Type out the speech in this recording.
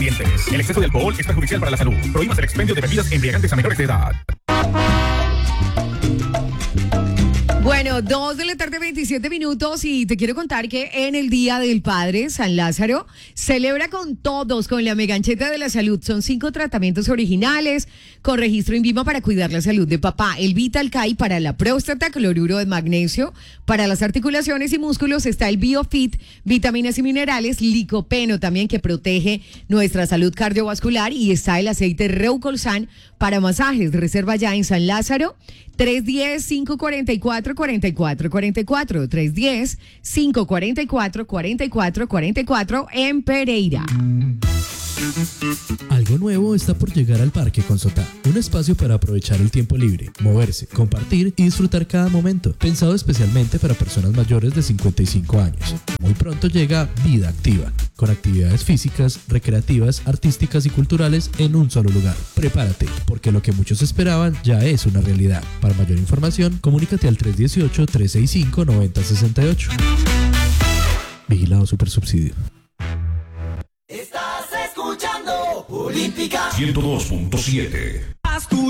clientes. El exceso de alcohol es perjudicial para la salud. Prohíbas el expendio de bebidas embriagantes a menores de edad. Bueno, 2 de la tarde, 27 minutos, y te quiero contar que en el Día del Padre, San Lázaro celebra con todos, con la Megancheta de la Salud. Son 5 tratamientos originales con registro INVIMA para cuidar la salud de papá. El Vital Kai para la próstata, cloruro de magnesio para las articulaciones y músculos. Está el BioFit, vitaminas y minerales, licopeno también, que protege nuestra salud cardiovascular. Y está el aceite Reucolsan para masajes. Reserva ya en San Lázaro, 310-544-4444, 310-544-4444 en Pereira. Algo nuevo está por llegar al Parque Consotá, un espacio para aprovechar el tiempo libre, moverse, compartir y disfrutar cada momento, pensado especialmente para personas mayores de 55 años. Muy pronto llega Vida Activa, con actividades físicas, recreativas, artísticas y culturales en un solo lugar. Prepárate, porque lo que muchos esperaban ya es una realidad. Para mayor información, comunícate al 318-365-9068. Vigilado Supersubsidio. Estás escuchando Olímpica 102.7.